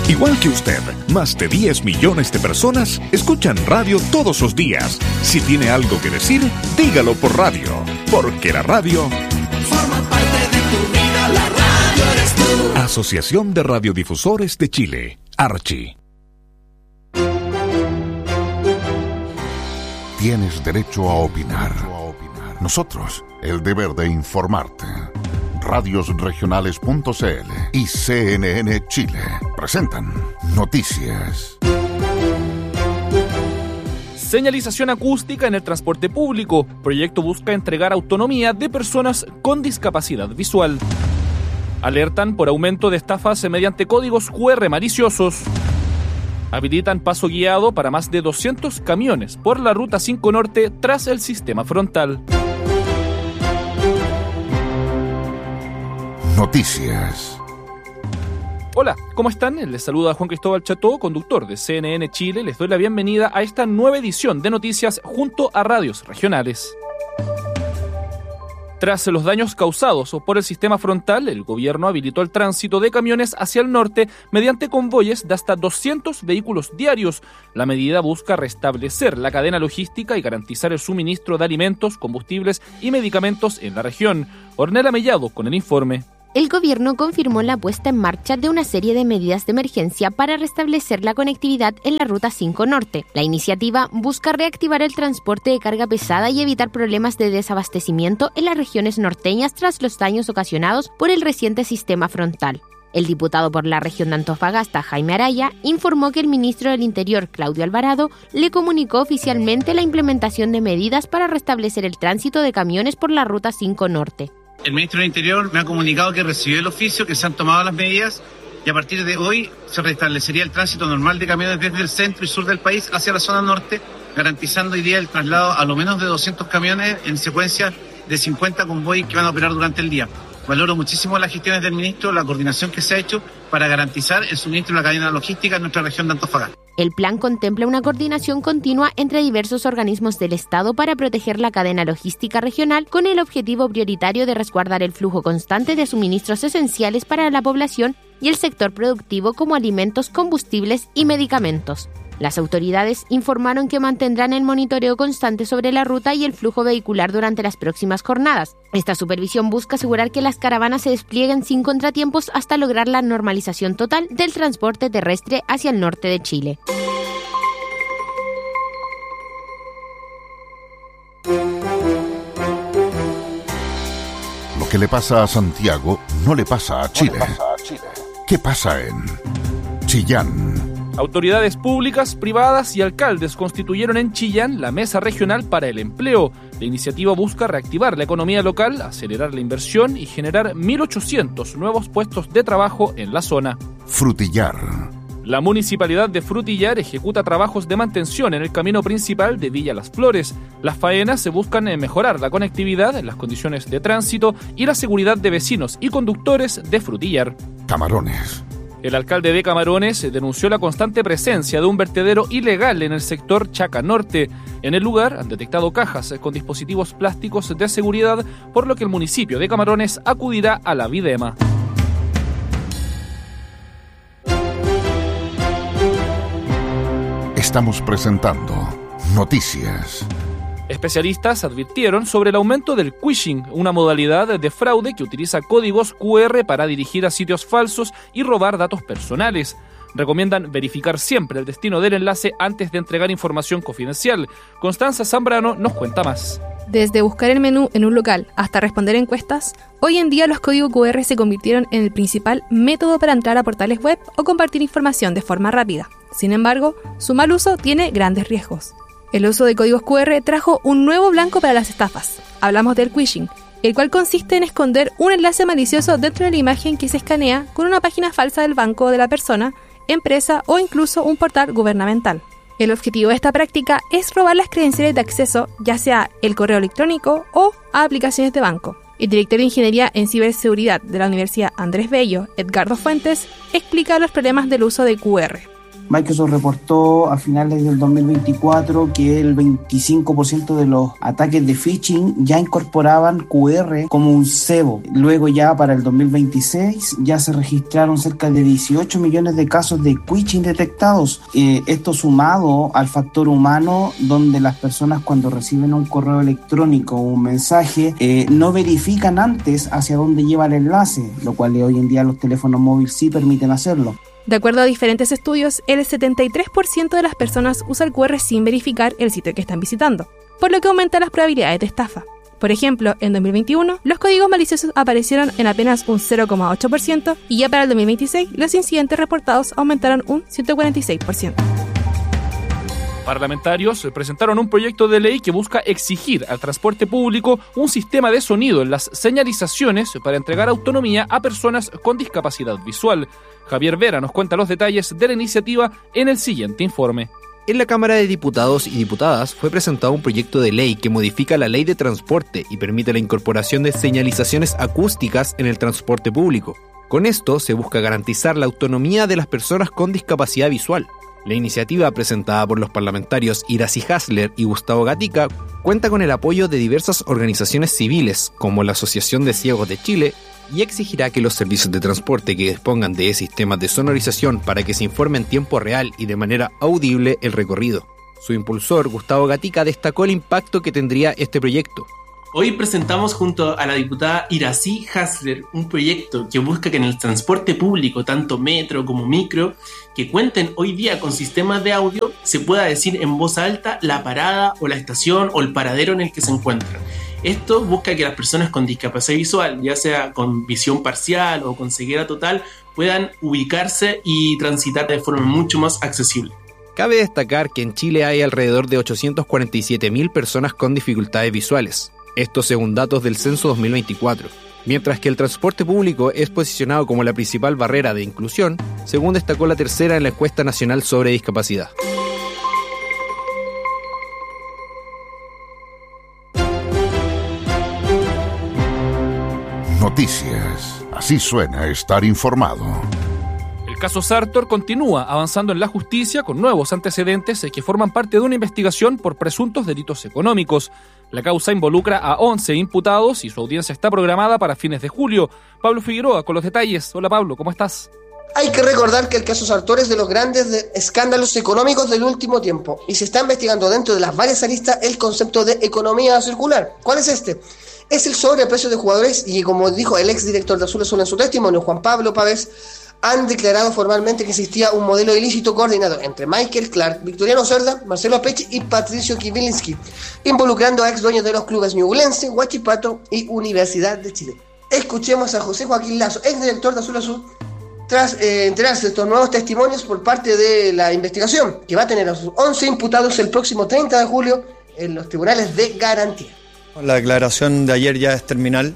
Igual que usted, más de 10 millones de personas escuchan radio todos los días. Si tiene algo que decir, dígalo por radio, porque la radio forma parte de tu vida, la radio eres tú. Asociación de Radiodifusores de Chile, ARCHI. Tienes derecho a opinar. Nosotros, el deber de informarte. Radiosregionales.cl y CNN Chile presentan Noticias. Señalización acústica en el transporte público. Proyecto busca entregar autonomía de personas con discapacidad visual. Alertan por aumento de estafas mediante códigos QR maliciosos. Habilitan paso guiado para más de 200 camiones por la Ruta 5 Norte tras el sistema frontal. Noticias. Hola, ¿cómo están? Les saluda Juan Cristóbal Cható, conductor de CNN Chile. Les doy la bienvenida a esta nueva edición de Noticias junto a radios regionales. Tras los daños causados por el sistema frontal, el gobierno habilitó el tránsito de camiones hacia el norte mediante convoyes de hasta 200 vehículos diarios. La medida busca restablecer la cadena logística y garantizar el suministro de alimentos, combustibles y medicamentos en la región. Ornella Mellado con el informe. El gobierno confirmó la puesta en marcha de una serie de medidas de emergencia para restablecer la conectividad en la Ruta 5 Norte. La iniciativa busca reactivar el transporte de carga pesada y evitar problemas de desabastecimiento en las regiones norteñas tras los daños ocasionados por el reciente sistema frontal. El diputado por la región de Antofagasta, Jaime Araya, informó que el ministro del Interior, Claudio Alvarado, le comunicó oficialmente la implementación de medidas para restablecer el tránsito de camiones por la Ruta 5 Norte. El ministro del Interior me ha comunicado que recibió el oficio, que se han tomado las medidas y a partir de hoy se restablecería el tránsito normal de camiones desde el centro y sur del país hacia la zona norte, garantizando hoy día el traslado a lo menos de 200 camiones en secuencia de 50 convoys que van a operar durante el día. Valoro muchísimo las gestiones del ministro, la coordinación que se ha hecho para garantizar el suministro de la cadena logística en nuestra región de Antofagasta. El plan contempla una coordinación continua entre diversos organismos del Estado para proteger la cadena logística regional con el objetivo prioritario de resguardar el flujo constante de suministros esenciales para la población y el sector productivo como alimentos, combustibles y medicamentos. Las autoridades informaron que mantendrán el monitoreo constante sobre la ruta y el flujo vehicular durante las próximas jornadas. Esta supervisión busca asegurar que las caravanas se desplieguen sin contratiempos hasta lograr la normalización total del transporte terrestre hacia el norte de Chile. Lo que le pasa a Santiago no le pasa a Chile. ¿Qué pasa en Chillán? Autoridades públicas, privadas y alcaldes constituyeron en Chillán la Mesa Regional para el Empleo. La iniciativa busca reactivar la economía local, acelerar la inversión y generar 1.800 nuevos puestos de trabajo en la zona. Frutillar. La Municipalidad de Frutillar ejecuta trabajos de mantención en el camino principal de Villa Las Flores. Las faenas se buscan mejorar la conectividad, las condiciones de tránsito y la seguridad de vecinos y conductores de Frutillar. Camarones. El alcalde de Camarones denunció la constante presencia de un vertedero ilegal en el sector Chaca Norte. En el lugar han detectado cajas con dispositivos plásticos de seguridad, por lo que el municipio de Camarones acudirá a la Videma. Estamos presentando Noticias. Especialistas advirtieron sobre el aumento del phishing, una modalidad de fraude que utiliza códigos QR para dirigir a sitios falsos y robar datos personales. Recomiendan verificar siempre el destino del enlace antes de entregar información confidencial. Constanza Zambrano nos cuenta más. Desde buscar el menú en un local hasta responder encuestas, hoy en día los códigos QR se convirtieron en el principal método para entrar a portales web o compartir información de forma rápida. Sin embargo, su mal uso tiene grandes riesgos. El uso de códigos QR trajo un nuevo blanco para las estafas. Hablamos del phishing, el cual consiste en esconder un enlace malicioso dentro de la imagen que se escanea con una página falsa del banco de la persona, empresa o incluso un portal gubernamental. El objetivo de esta práctica es robar las credenciales de acceso, ya sea el correo electrónico o a aplicaciones de banco. El director de Ingeniería en Ciberseguridad de la Universidad Andrés Bello, Edgardo Fuentes, explica los problemas del uso de QR. Microsoft reportó a finales del 2024 que el 25% de los ataques de phishing ya incorporaban QR como un cebo. Luego ya para el 2026 ya se registraron cerca de 18 millones de casos de phishing detectados. Esto sumado al factor humano, donde las personas cuando reciben un correo electrónico o un mensaje no verifican antes hacia dónde lleva el enlace, lo cual hoy en día los teléfonos móviles sí permiten hacerlo. De acuerdo a diferentes estudios, el 73% de las personas usa el QR sin verificar el sitio que están visitando, por lo que aumenta las probabilidades de estafa. Por ejemplo, en 2021, los códigos maliciosos aparecieron en apenas un 0,8% y ya para el 2026, los incidentes reportados aumentaron un 146%. Parlamentarios presentaron un proyecto de ley que busca exigir al transporte público un sistema de sonido en las señalizaciones para entregar autonomía a personas con discapacidad visual. Javier Vera nos cuenta los detalles de la iniciativa en el siguiente informe. En la Cámara de Diputados y Diputadas fue presentado un proyecto de ley que modifica la ley de transporte y permite la incorporación de señalizaciones acústicas en el transporte público. Con esto se busca garantizar la autonomía de las personas con discapacidad visual. La iniciativa, presentada por los parlamentarios Iracy Hasler y Gustavo Gatica, cuenta con el apoyo de diversas organizaciones civiles, como la Asociación de Ciegos de Chile, y exigirá que los servicios de transporte que dispongan de sistemas de sonorización para que se informe en tiempo real y de manera audible el recorrido. Su impulsor, Gustavo Gatica, destacó el impacto que tendría este proyecto. Hoy presentamos junto a la diputada Iracy Hasler un proyecto que busca que en el transporte público, tanto metro como micro, que cuenten hoy día con sistemas de audio, se pueda decir en voz alta la parada o la estación o el paradero en el que se encuentran. Esto busca que las personas con discapacidad visual, ya sea con visión parcial o con ceguera total, puedan ubicarse y transitar de forma mucho más accesible. Cabe destacar que en Chile hay alrededor de 847.000 personas con dificultades visuales. Esto según datos del Censo 2024, mientras que el transporte público es posicionado como la principal barrera de inclusión, según destacó la tercera en la encuesta nacional sobre discapacidad. Noticias. Así suena estar informado. El caso Sartor continúa avanzando en la justicia con nuevos antecedentes que forman parte de una investigación por presuntos delitos económicos. La causa involucra a 11 imputados y su audiencia está programada para fines de julio. Pablo Figueroa con los detalles. Hola Pablo, ¿cómo estás? Hay que recordar que el caso Sartor es de los grandes escándalos económicos del último tiempo y se está investigando dentro de las varias aristas el concepto de economía circular. ¿Cuál es este? Es el sobreprecio de jugadores y, como dijo el exdirector de Azul Azul en su testimonio, Juan Pablo Pavés, han declarado formalmente que existía un modelo ilícito coordinado entre Michael Clark, Victoriano Cerda, Marcelo Pech y Patricio Kivilinski, involucrando a ex dueños de los clubes Ñublense, Huachipato y Universidad de Chile. Escuchemos a José Joaquín Lazo, exdirector de Azul Azul, tras enterarse de estos nuevos testimonios por parte de la investigación, que va a tener a sus 11 imputados el próximo 30 de julio en los tribunales de garantía. La declaración de ayer ya es terminal.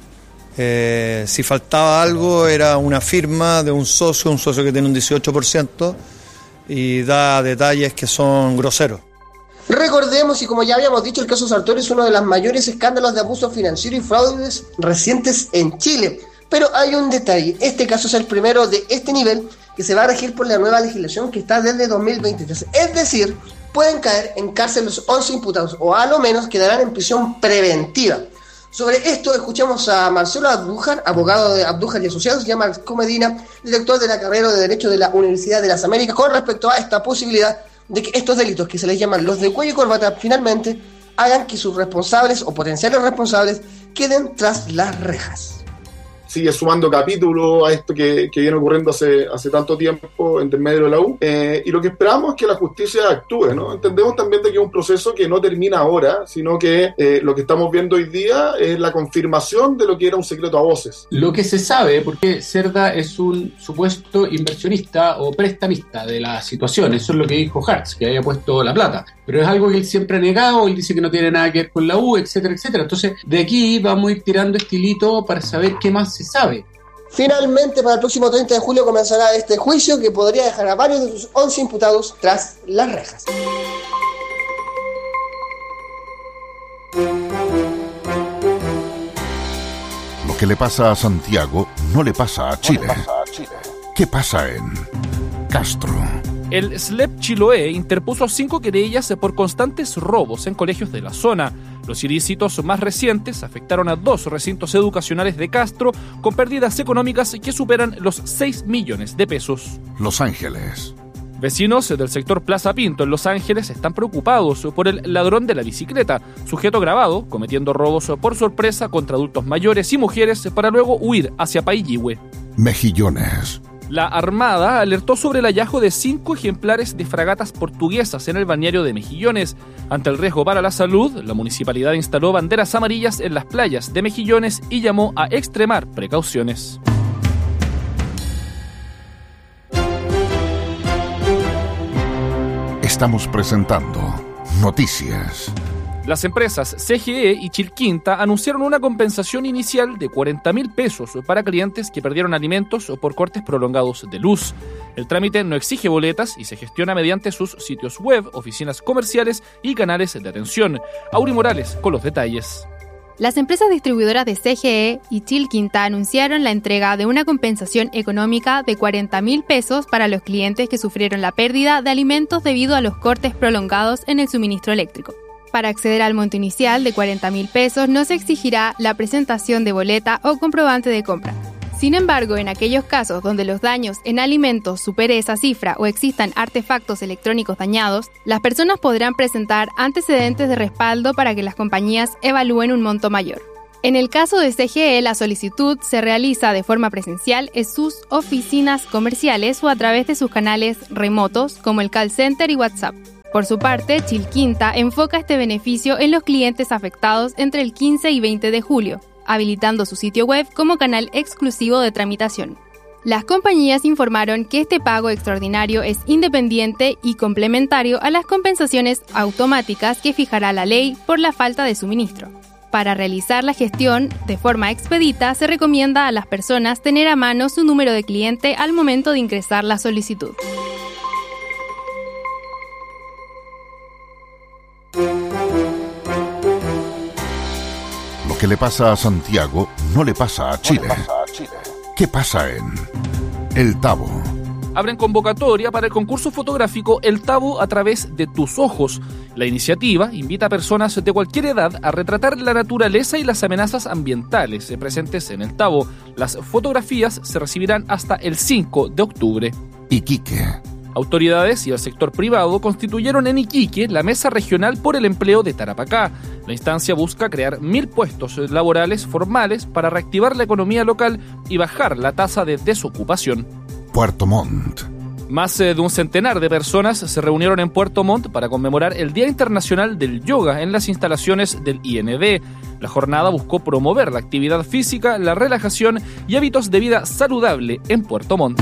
Si faltaba algo era una firma de un socio que tiene un 18% y da detalles que son groseros. Recordemos, y como ya habíamos dicho, el caso Sartor es uno de los mayores escándalos de abuso financiero y fraudes recientes en Chile. Pero hay un detalle, este caso es el primero de este nivel que se va a regir por la nueva legislación que está desde 2023. Es decir, pueden caer en cárcel los 11 imputados o a lo menos quedarán en prisión preventiva. Sobre esto escuchamos a Marcelo Abdújar, abogado de Abdújar y Asociados, y a Marco Medina, director de la carrera de Derecho de la Universidad de las Américas, con respecto a esta posibilidad de que estos delitos, que se les llaman los de cuello y corbata, finalmente hagan que sus responsables o potenciales responsables queden tras las rejas. Sigue sumando capítulos a esto que viene ocurriendo hace tanto tiempo en medio de la U, y lo que esperamos es que la justicia actúe, ¿no? Entendemos también de que es un proceso que no termina ahora, sino que lo que estamos viendo hoy día es la confirmación de lo que era un secreto a voces. Lo que se sabe, porque Cerda es un supuesto inversionista o prestamista de la situación, eso es lo que dijo Hartz, que había puesto la plata, pero es algo que él siempre ha negado, él dice que no tiene nada que ver con la U, etcétera, etcétera. Entonces, de aquí vamos a ir tirando estilito para saber qué más se sabe. Finalmente, para el próximo 30 de julio comenzará este juicio que podría dejar a varios de sus 11 imputados tras las rejas. Lo que le pasa a Santiago no le pasa a Chile. ¿Qué pasa en Castro? El SLEP Chiloé interpuso 5 querellas por constantes robos en colegios de la zona. Los ilícitos más recientes afectaron a 2 recintos educacionales de Castro con pérdidas económicas que superan los 6 millones de pesos. Los Ángeles. Vecinos del sector Plaza Pinto en Los Ángeles están preocupados por el ladrón de la bicicleta, sujeto grabado cometiendo robos por sorpresa contra adultos mayores y mujeres para luego huir hacia Paillihue. Mejillones. La Armada alertó sobre el hallazgo de 5 ejemplares de fragatas portuguesas en el balneario de Mejillones. Ante el riesgo para la salud, la municipalidad instaló banderas amarillas en las playas de Mejillones y llamó a extremar precauciones. Estamos presentando Noticias. Las empresas CGE y Chilquinta anunciaron una compensación inicial de 40.000 pesos para clientes que perdieron alimentos por cortes prolongados de luz. El trámite no exige boletas y se gestiona mediante sus sitios web, oficinas comerciales y canales de atención. Auri Morales con los detalles. Las empresas distribuidoras de CGE y Chilquinta anunciaron la entrega de una compensación económica de 40.000 pesos para los clientes que sufrieron la pérdida de alimentos debido a los cortes prolongados en el suministro eléctrico. Para acceder al monto inicial de 40.000 pesos no se exigirá la presentación de boleta o comprobante de compra. Sin embargo, en aquellos casos donde los daños en alimentos supere esa cifra o existan artefactos electrónicos dañados, las personas podrán presentar antecedentes de respaldo para que las compañías evalúen un monto mayor. En el caso de CGE, la solicitud se realiza de forma presencial en sus oficinas comerciales o a través de sus canales remotos como el call center y WhatsApp. Por su parte, Chilquinta enfoca este beneficio en los clientes afectados entre el 15 y 20 de julio, habilitando su sitio web como canal exclusivo de tramitación. Las compañías informaron que este pago extraordinario es independiente y complementario a las compensaciones automáticas que fijará la ley por la falta de suministro. Para realizar la gestión de forma expedita, se recomienda a las personas tener a mano su número de cliente al momento de ingresar la solicitud. Lo que le pasa a Santiago no le pasa a Chile. ¿Qué pasa en El Tabo? Abren convocatoria para el concurso fotográfico El Tabo a través de tus ojos. La iniciativa invita a personas de cualquier edad a retratar la naturaleza y las amenazas ambientales presentes en El Tabo. Las fotografías se recibirán hasta el 5 de octubre. Iquique. Autoridades y el sector privado constituyeron en Iquique la Mesa Regional por el Empleo de Tarapacá. La instancia busca crear 1.000 puestos laborales formales para reactivar la economía local y bajar la tasa de desocupación. Puerto Montt. Más de un centenar de personas se reunieron en Puerto Montt para conmemorar el Día Internacional del Yoga en las instalaciones del IND. La jornada buscó promover la actividad física, la relajación y hábitos de vida saludable en Puerto Montt.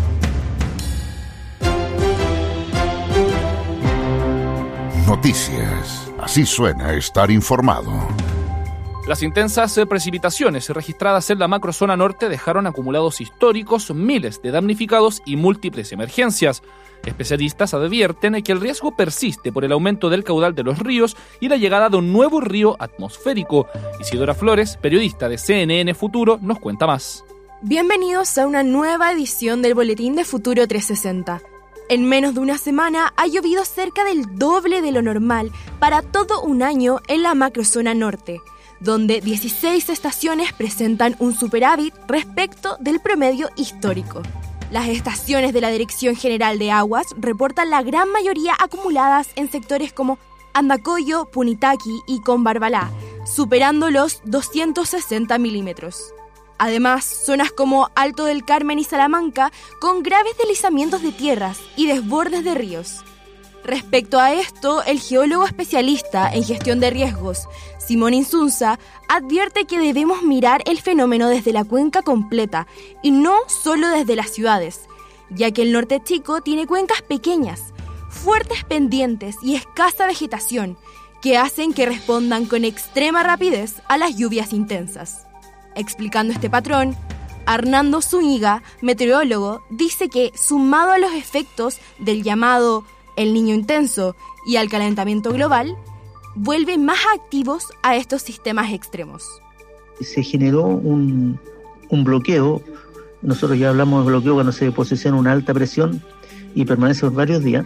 Noticias. Así suena estar informado. Las intensas precipitaciones registradas en la macrozona norte dejaron acumulados históricos, miles de damnificados y múltiples emergencias. Especialistas advierten que el riesgo persiste por el aumento del caudal de los ríos y la llegada de un nuevo río atmosférico. Isidora Flores, periodista de CNN Futuro, nos cuenta más. Bienvenidos a una nueva edición del Boletín de Futuro 360. En menos de una semana ha llovido cerca del doble de lo normal para todo un año en la macrozona norte, donde 16 estaciones presentan un superávit respecto del promedio histórico. Las estaciones de la Dirección General de Aguas reportan la gran mayoría acumuladas en sectores como Andacollo, Punitaqui y Combarbalá, superando los 260 milímetros. Además, zonas como Alto del Carmen y Salamanca con graves deslizamientos de tierras y desbordes de ríos. Respecto a esto, el geólogo especialista en gestión de riesgos, Simón Insunza, advierte que debemos mirar el fenómeno desde la cuenca completa y no solo desde las ciudades, ya que el norte chico tiene cuencas pequeñas, fuertes pendientes y escasa vegetación, que hacen que respondan con extrema rapidez a las lluvias intensas. Explicando este patrón, Hernando Zúñiga, meteorólogo, dice que, sumado a los efectos del llamado El Niño intenso y al calentamiento global, vuelve más activos a estos sistemas extremos. Se generó un bloqueo nosotros ya hablamos de bloqueo cuando se posiciona una alta presión y permanece por varios días.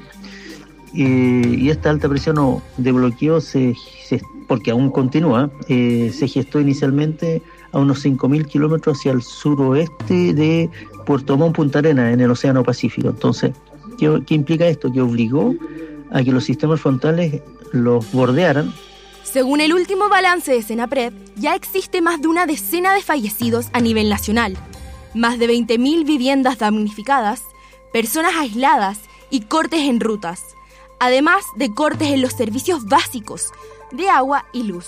Y esta alta presión de bloqueo, porque aún continúa, se gestó inicialmente a unos 5.000 kilómetros hacia el suroeste de Puerto Montt, Punta Arenas, en el Océano Pacífico. Entonces, ¿qué implica esto? Que obligó a que los sistemas frontales los bordearan. Según el último balance de Senapred, ya existe más de una decena de fallecidos a nivel nacional, más de 20.000 viviendas damnificadas, personas aisladas y cortes en rutas, además de cortes en los servicios básicos de agua y luz.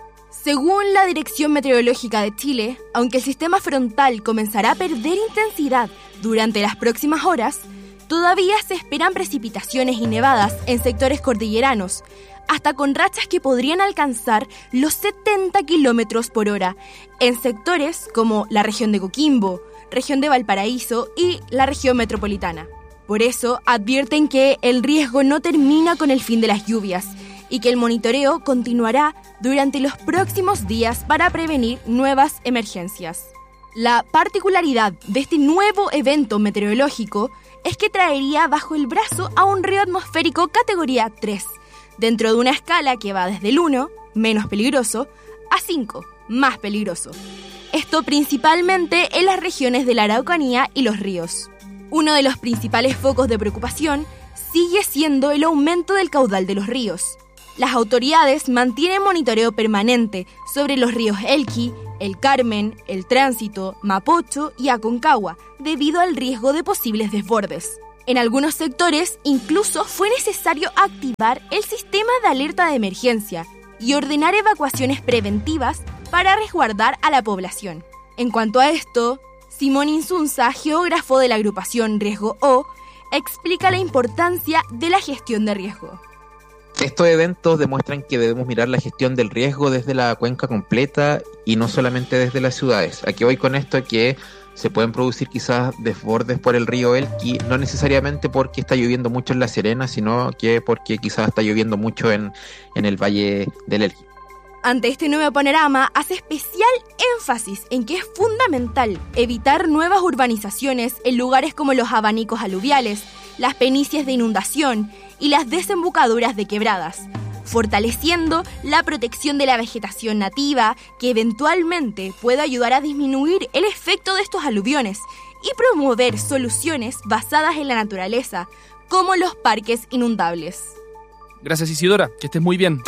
Según la Dirección Meteorológica de Chile, aunque el sistema frontal comenzará a perder intensidad durante las próximas horas, todavía se esperan precipitaciones y nevadas en sectores cordilleranos, hasta con rachas que podrían alcanzar los 70 kilómetros por hora en sectores como la región de Coquimbo, región de Valparaíso y la región metropolitana. Por eso advierten que el riesgo no termina con el fin de las lluvias y que el monitoreo continuará durante los próximos días para prevenir nuevas emergencias. La particularidad de este nuevo evento meteorológico es que traería bajo el brazo a un río atmosférico categoría 3, dentro de una escala que va desde el 1, menos peligroso, a 5, más peligroso. Esto principalmente en las regiones de la Araucanía y los ríos. Uno de los principales focos de preocupación sigue siendo el aumento del caudal de los ríos. Las autoridades mantienen monitoreo permanente sobre los ríos Elqui, El Carmen, El Tránsito, Mapocho y Aconcagua, debido al riesgo de posibles desbordes. En algunos sectores, incluso fue necesario activar el sistema de alerta de emergencia y ordenar evacuaciones preventivas para resguardar a la población. En cuanto a esto, Simón Insunza, geógrafo de la agrupación Riesgo O, explica la importancia de la gestión de riesgo. Estos eventos demuestran que debemos mirar la gestión del riesgo desde la cuenca completa y no solamente desde las ciudades. Aquí voy con esto que se pueden producir quizás desbordes por el río Elqui, no necesariamente porque está lloviendo mucho en La Serena, sino que porque quizás está lloviendo mucho en el valle del Elqui. Ante este nuevo panorama, hace especial énfasis en que es fundamental evitar nuevas urbanizaciones en lugares como los abanicos aluviales, las penicias de inundación y las desembocaduras de quebradas, fortaleciendo la protección de la vegetación nativa que eventualmente puede ayudar a disminuir el efecto de estos aluviones y promover soluciones basadas en la naturaleza, como los parques inundables. Gracias, Isidora, que estés muy bien.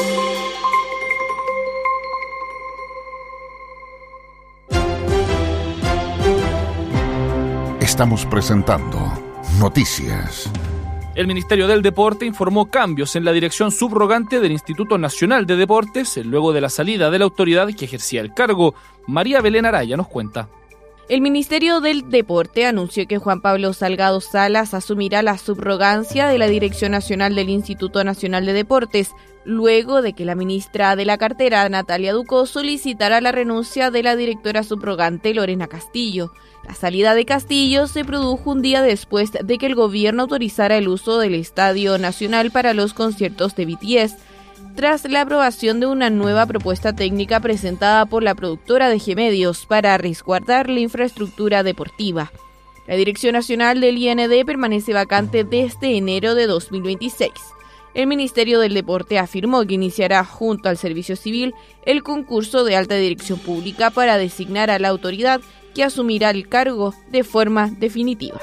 Estamos presentando Noticias. El Ministerio del Deporte informó cambios en la dirección subrogante del Instituto Nacional de Deportes luego de la salida de la autoridad que ejercía el cargo. María Belén Araya nos cuenta. El Ministerio del Deporte anunció que Juan Pablo Salgado Salas asumirá la subrogancia de la Dirección Nacional del Instituto Nacional de Deportes, luego de que la ministra de la cartera, Natalia Ducó, solicitara la renuncia de la directora subrogante, Lorena Castillo. La salida de Castillo se produjo un día después de que el gobierno autorizara el uso del Estadio Nacional para los conciertos de BTS, tras la aprobación de una nueva propuesta técnica presentada por la productora de G-Medios para resguardar la infraestructura deportiva. La Dirección Nacional del IND permanece vacante desde enero de 2026. El Ministerio del Deporte afirmó que iniciará junto al Servicio Civil el concurso de alta dirección pública para designar a la autoridad que asumirá el cargo de forma definitiva.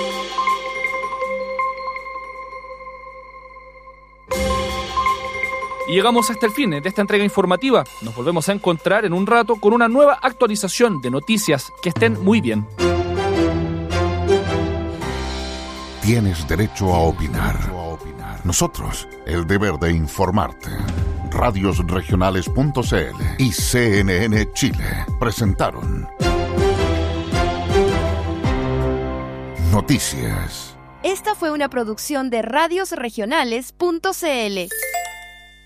Y llegamos hasta el fin de esta entrega informativa. Nos volvemos a encontrar en un rato con una nueva actualización de noticias. Que estén muy bien. Tienes derecho a opinar. Nosotros, el deber de informarte. Radiosregionales.cl y CNN Chile presentaron Noticias. Esta fue una producción de Radiosregionales.cl.